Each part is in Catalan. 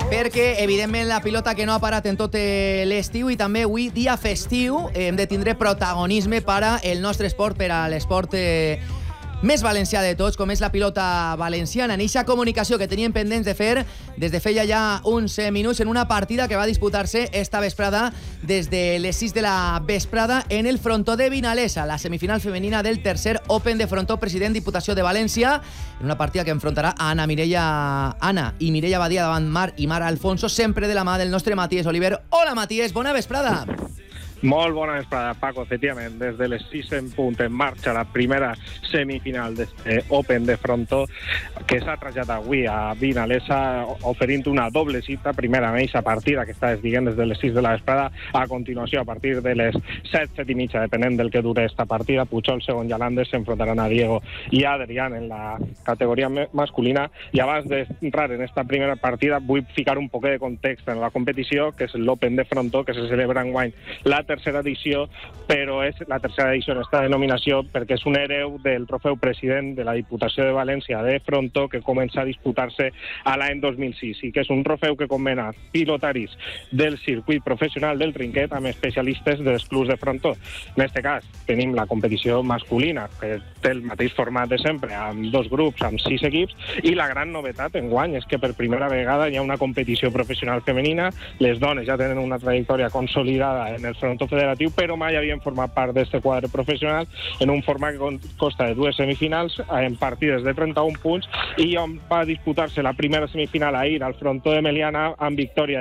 perquè, evidentment, la pilota que no ha parat en tot l'estiu i també avui, dia festiu, hem de tindre protagonisme per al nostre esport, per a l'esport més valencià de tots, com és la pilota valenciana. En eixa comunicació que teníem pendents de fer des de feia ja uns minuts en una partida que va disputar-se esta vesprada des de les 6 de la vesprada en el frontó de Vinalesa, la semifinal femenina del tercer Open de Frontó President Diputació de València, en una partida que enfrontarà a Anna i Mireia Badia davant Mar i Mar Alfonso, sempre de la mà del nostre Matías Oliver. Hola, Matías, bona vesprada. Molt bona vesprada, Paco. Efectivament, des de les 6 en punt en marxa la primera semifinal d'este Open de Frontó, que s'ha traslladat avui a Vinalesa, oferint una doble cita, primera amb aquesta partida que està dient des de les 6 de la vesprada, a continuació, a partir de les 7 i mitja, depenent del que dure esta partida, Puigol, Segon i Alandes s'enfrontaran a Diego i Adrián en la categoria masculina. I abans d'entrar en esta primera partida, vull ficar un poc de context en la competició, que és l'Open de Frontó, que se celebra enguany la tercera edició, però és la tercera edició en esta denominació perquè és un hereu del trofeu president de la Diputació de València de Frontó, que comença a disputar-se a l'any 2006 i que és un trofeu que combina pilotaris del circuit professional del trinquet amb especialistes dels clubs de Frontó. En aquest cas tenim la competició masculina, que té el mateix format de sempre, amb 2 grups, amb 6 equips, i la gran novetat enguany és que per primera vegada hi ha una competició professional femenina. Les dones ja tenen una trajectòria consolidada en el Frontó federatiu, però mai havien format part d'aquest quadre professional, en un format que consta de 2 semifinals en partides de 31 punts, i on va disputar-se la primera semifinal ahir al Frontó de Meliana amb victòria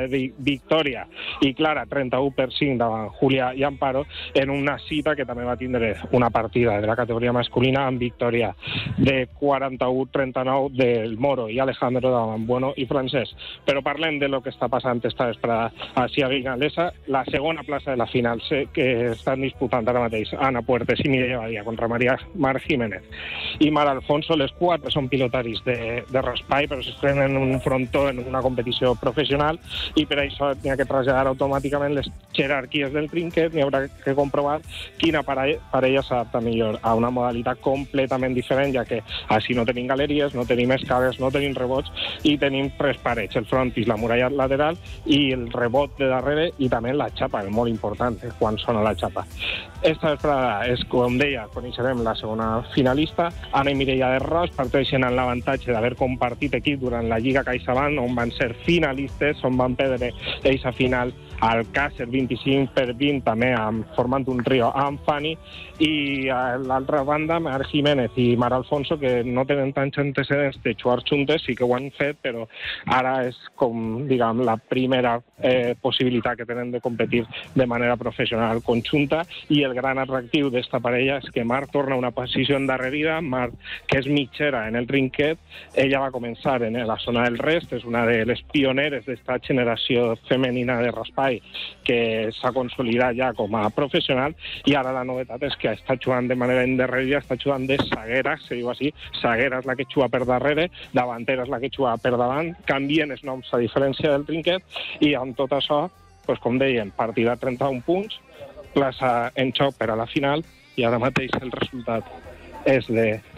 i clara 31-5 davant Júlia i Amparo, en una cita que també va tindre una partida de la categoria masculina amb victòria de 41-39 del Moro i Alejandro davant Bueno i Francesc. Però parlem de lo que està passant esta vesprada a Vinalesa, la segona plaça de la final que estan disputant ara mateix Ana Puertes i Mireia Badia contra Mar Jiménez i Mar Alfonso. Les 4 són pilotaris de raspall, però s'estrenen en un frontó en una competició professional, i per això n'hi ha que traslladar automàticament les jerarquies del trinquet. N'hi haurà que comprovar quina parella s'adapta millor a una modalitat completament diferent, ja que així no tenim galeries, no tenim escales, no tenim rebots, i tenim 3 parets, el frontis, la muralla lateral i el rebot de darrere, i també la xapa, és molt important quan sona la xapa. Esta vesprada és, com deia, coneixerem la segona finalista. Anna i Mireia de Ros parteixen en l'avantatge d'haver compartit equip durant la Lliga CaixaBank, on van ser finalistes, on van perdre eixa final al Càcer 25-20, també formant un trio amb Fanny, i a l'altra banda Mar Jiménez i Mar Alfonso, que no tenen tants antecedents de jugar juntes, sí que ho han fet, però ara és com, diguem, la primera possibilitat que tenen de competir de manera professional conjunta. I el gran atractiu d'esta parella és que Mar torna a una posició endarrerida. Mar, que és mitgera en el trinquet, ella va començar en la zona del rest, és una de les pioneres d'esta generació femenina de raspall que s'ha consolidat ja com a professional, i ara la novetat és que està jugant de manera endarrerida, està jugant de zaguera, se diu així. Zaguera és la que juga per darrere, davantera és la que juga per davant, canvien els noms a diferència del trinquet, i amb tot això, doncs, com dèiem, partida 31 punts, plaça en xoc per a la final, i ara mateix el resultat és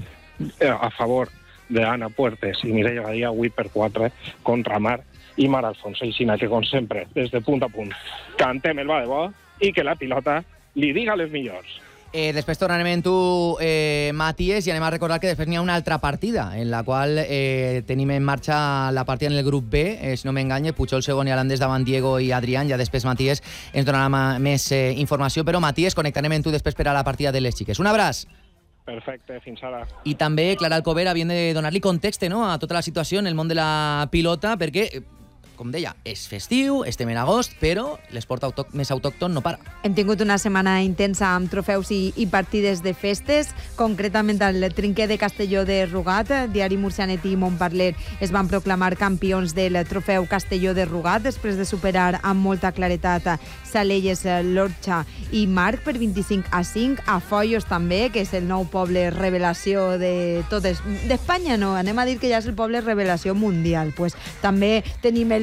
a favor d'Anna Puertes i Mireia Badia, 8-4 contra Mar i Mar Alfonso. I així que, com sempre, des de punt a punt, cantem el va de bo i que la pilota li diga les millors. Després tornarem amb tu, Matías, i anem a recordar que després n'hi ha una altra partida, en la qual tenim en marxa la partida en el grup B, si no m'enganye, Puigol, Segon i Alandes davant Diego i Adrián. Ja després Matías ens donarà més informació, però Matías, connectarem amb tu després per a la partida de les xiques. Un abraç. Perfecte, fins ara. I també Clara Alcover, havien de donar-li context, no?, a tota la situació en el món de la pilota, perquè, com deia, és festiu, estem en agost, però l'esport més autòcton no para. Hem tingut una setmana intensa amb trofeus i partides de festes, concretament al trinquet de Castelló de Rugat. Diari Murcianet i Montparler es van proclamar campions del trofeu Castelló de Rugat, després de superar amb molta claretat Salelles, l'Orxa i Marc per 25-5. A Foios també, que és el nou poble revelació d'Espanya, no, anem a dir que ja és el poble revelació mundial. Pues també tenim el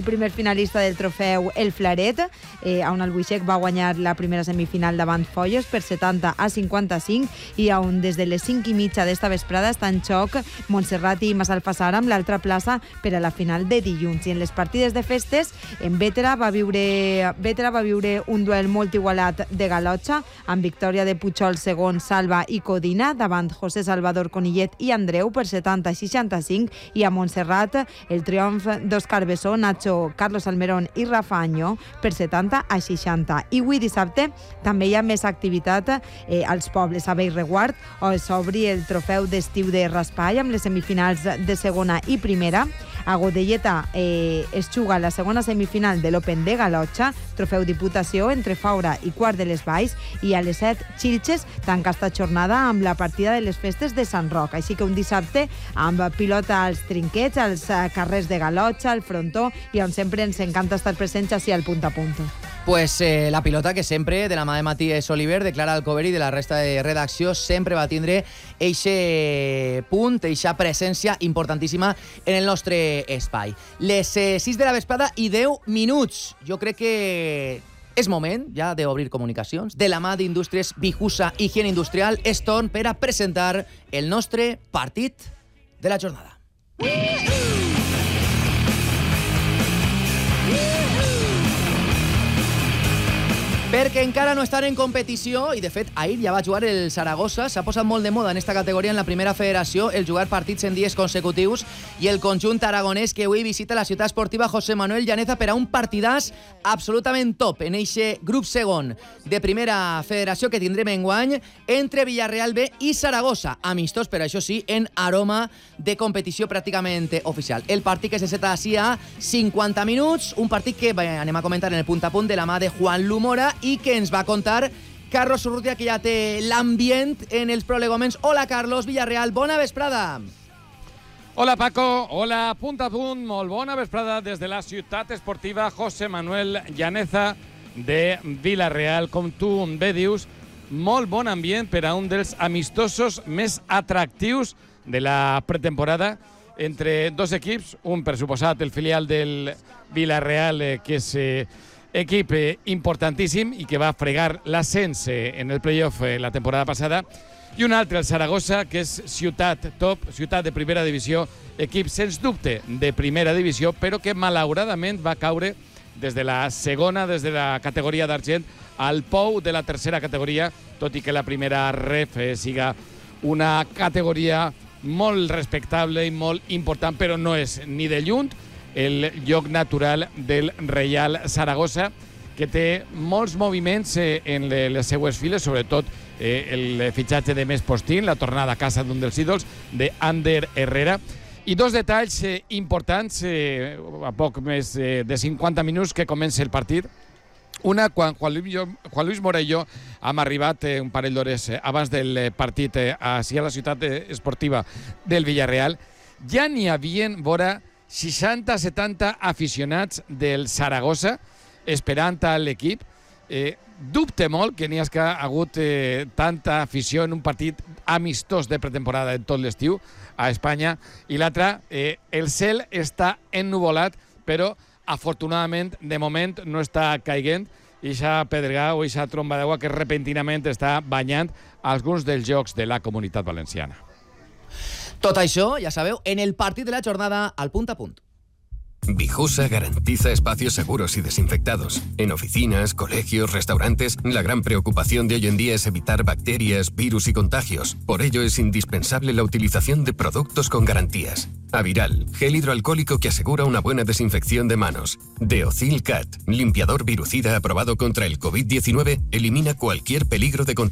primer finalista del trofeu el Flaret, on el Buixec va guanyar la primera semifinal davant Folles per 70-55 i on des de les 5:30 d'esta vesprada està en xoc Montserrat i Massalfassar amb l'altra plaça per a la final de dilluns. I en les partides de festes, en Bétera va viure un duel molt igualat de galotxa, amb victòria de Puigol segon, Salva i Codina davant José Salvador Conillet i Andreu per 70-65, i a Montserrat el triomf d'Òscar Bessó, Nacho, Carlos Almerón i Rafa Añó per 70-60. I avui dissabte també hi ha més activitat als pobles. A Bellreguard s'obri el trofeu d'estiu de Raspall amb les semifinals de segona i primera. A Godelleta es juga la segona semifinal de l'Open de Galotxa, trofeu Diputació entre Faura i Quart de les Valls, i a les 7 Xilxes tanca esta jornada amb la partida de les festes de Sant Roc. Així que un dissabte amb pilota als trinquets, als carrers de Galotxa, al frontó, i on sempre ens encanta estar presents així al punt a punt. Pues la pilota que sempre, de la mà de Matías Oliver, de Clara Alcover i de la resta de redacció, sempre va tindre eixe punt, eixa presència importantíssima en el nostre espai. Les 6 de la vesprada i 10 minuts. Jo crec que és moment ja d'obrir comunicacions. De la mà d'Indústries Vijusa Higiene Industrial, és torn per a presentar el nostre partit de la jornada. Perquè encara no estan en competició, i de fet ahir ja va jugar el Saragossa. S'ha posat molt de moda en esta categoria en la primera federació el jugar partits en dies consecutius, i el conjunt aragonès que avui visita la ciutat esportiva José Manuel Llaneza per a un partidàs absolutament top en eixe grup segon de primera federació que tindrem enguany entre Villarreal B i Saragossa, amistós, però això sí, en aroma de competició pràcticament oficial. El partit que s'enceta així a 50 minuts, un partit que anem a comentar en el punt a punt de la mà de Juan Lumora i que ens va contar Carlos Urrutia, que ja té l'ambient en els prolegoments. Hola, Carlos, Villarreal, bona vesprada. Hola, Paco, hola, punt a punt, molt bona vesprada des de la ciutat esportiva José Manuel Llaneza de Villarreal. Com tu bé dius, molt bon ambient per a un dels amistosos més atractius de la pretemporada entre dos equips, un, per suposat, el filial del Villarreal, que és equip importantíssim i que va fregar l'ascens en el playoff la temporada passada, i un altre, el Saragossa, que és ciutat top, ciutat de primera divisió, equip sens dubte de primera divisió, però que malauradament va caure des de la segona, des de la categoria d'argent, al pou de la tercera categoria, tot i que la primera ref siga una categoria molt respectable i molt important, però no és ni de lluny el lloc natural del Reial Saragossa, que té molts moviments en les seues files, sobretot el fitxatge de Mes Postín, la tornada a casa d'un dels ídols, d'Ander Herrera. I dos detalls importants, a poc més de 50 minuts que comença el partit. Una, quan Juan Luis Mora i jo hem arribat un parell d'hores abans del partit a la ciutat esportiva del Villarreal, ja n'hi havien vora 60-70 aficionats del Saragossa esperant a l'equip. Dubte molt que n'hi hagi hagut tanta afició en un partit amistós de pretemporada en tot l'estiu a Espanya. I l'altra, el cel està ennuvolat, però afortunadament de moment no està caiguent ixa pedregà o ixa tromba d'aigua que repentinament està banyant alguns dels jocs de la Comunitat Valenciana. Tot això, ja sabeu, en el partit de la jornada al punt a punt. Vijusa garantiza espacios seguros y desinfectados. En oficinas, colegios, restaurantes, la gran preocupación de hoy en día es evitar bacterias, virus y contagios. Por ello es indispensable la utilización de productos con garantías. Aviral, gel hidroalcohólico que asegura una buena desinfección de manos. Deocil Cat, limpiador virucida aprobado contra el COVID-19, elimina cualquier peligro de contagio.